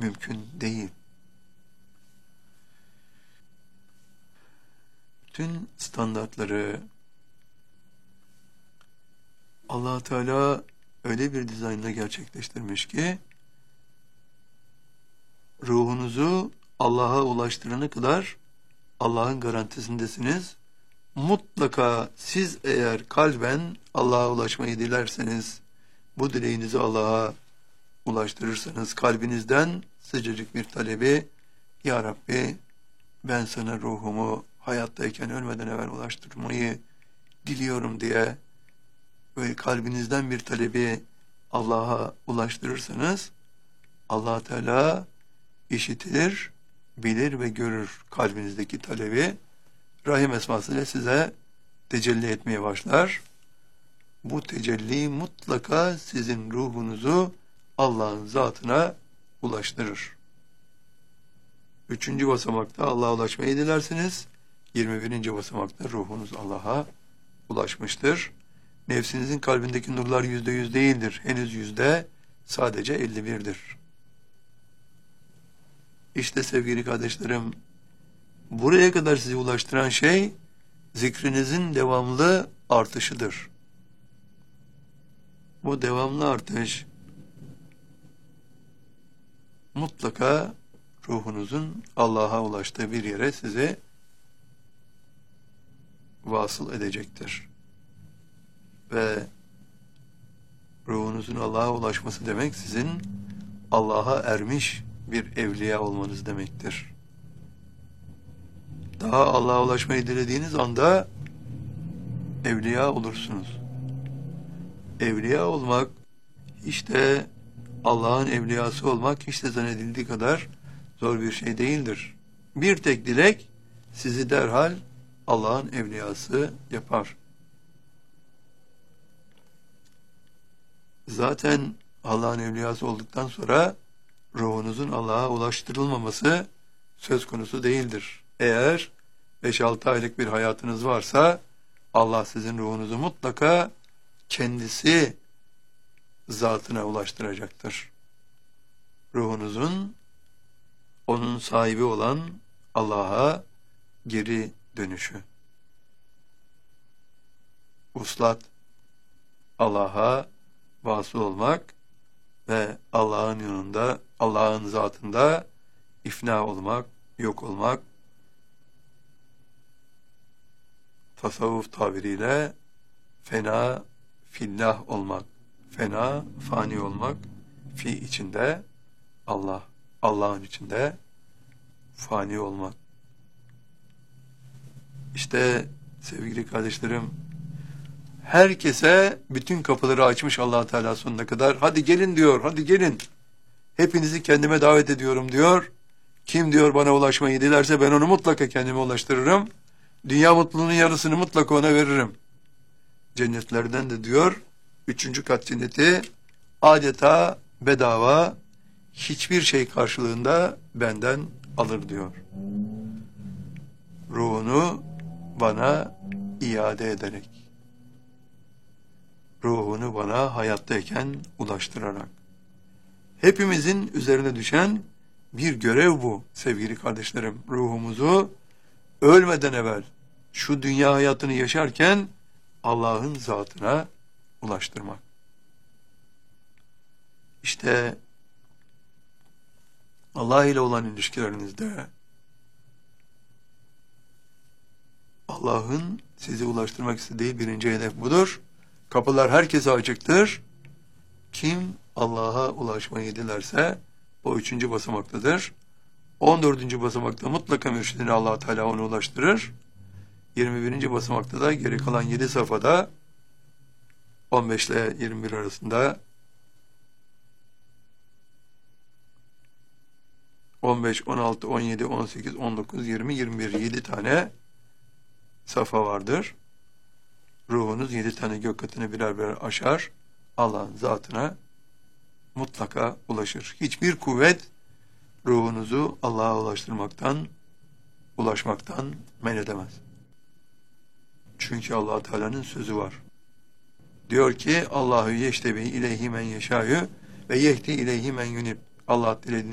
mümkün değil. Bütün standartları Allah Teala öyle bir dizaynla gerçekleştirmiş ki ruhunuzu Allah'a ulaştırana kadar Allah'ın garantisindesiniz. Mutlaka siz eğer kalben Allah'a ulaşmayı dilerseniz, bu dileğinizi Allah'a ulaştırırsanız, kalbinizden sıcacık bir talebi, Ya Rabbi ben sana ruhumu hayattayken ölmeden evvel ulaştırmayı diliyorum diye böyle kalbinizden bir talebi Allah'a ulaştırırsanız, Allah Teala işitir, bilir ve görür kalbinizdeki talebi. Rahim esmasıyla size tecelli etmeye başlar. Bu tecelli mutlaka sizin ruhunuzu Allah'ın zatına ulaştırır. 3. basamakta Allah'a ulaşmayı dilersiniz. 21. basamakta ruhunuz Allah'a ulaşmıştır. Nefsinizin kalbindeki nurlar %100 değildir. Henüz sadece 51'dir. İşte sevgili kardeşlerim, buraya kadar sizi ulaştıran şey zikrinizin devamlı artışıdır. Bu devamlı artış mutlaka ruhunuzun Allah'a ulaştığı bir yere sizi vasıl edecektir. Ve ruhunuzun Allah'a ulaşması demek sizin Allah'a ermiş bir evliya olmanız demektir. Daha Allah'a ulaşmayı dilediğiniz anda evliya olursunuz. Evliya olmak, işte Allah'ın evliyası olmak hiç de zannedildiği kadar zor bir şey değildir. Bir tek dilek sizi derhal Allah'ın evliyası yapar. Zaten Allah'ın evliyası olduktan sonra ruhunuzun Allah'a ulaştırılmaması söz konusu değildir. Eğer 5-6 aylık bir hayatınız varsa Allah sizin ruhunuzu mutlaka kendisi zatına ulaştıracaktır. Ruhunuzun onun sahibi olan Allah'a geri dönüşü. Vuslat, Allah'a vasıl olmak ve Allah'ın yanında, Allah'ın zatında ifna olmak, yok olmak, tasavvuf tabiriyle fena fillah olmak, fena fani olmak, fi içinde Allah, Allah'ın içinde fani olmak. İşte sevgili kardeşlerim, herkese bütün kapıları açmış Allah Teala sonuna kadar. Hadi gelin diyor, hadi gelin. Hepinizi kendime davet ediyorum diyor. Kim diyor bana ulaşmayı dilerse ben onu mutlaka kendime ulaştırırım. Dünya mutluluğunun yarısını mutlaka ona veririm. Cennetlerden de diyor, 3. kat cenneti adeta bedava, hiçbir şey karşılığında benden alır diyor. Ruhunu bana iade ederek, ruhunu bana hayattayken ulaştırarak. Hepimizin üzerine düşen bir görev bu sevgili kardeşlerim. Ruhumuzu ölmeden evvel şu dünya hayatını yaşarken Allah'ın zatına ulaştırmak. İşte Allah ile olan ilişkilerinizde Allah'ın sizi ulaştırmak istediği birinci hedef budur. Kapılar herkese açıktır. Kim Allah'a ulaşmayı dilerse o 3. basamaktadır. 14. basamakta mutlaka mürşidine Allah Teala onu ulaştırır. 21. basamakta da geri kalan 7 safhada 15 ile 21 arasında 15, 16, 17, 18, 19, 20, 21 7 tane safa vardır. Ruhunuz 7 tane gök katını birer birer aşar. Allah'ın zatına mutlaka ulaşır. Hiçbir kuvvet ruhunuzu Allah'a ulaşmaktan men edemez. Çünkü Allah Teala'nın sözü var. Diyor ki Allahu yeştebi ileyhi men yeşâ'yu ve yehdi ileyhi men yunib. Allah dilediğini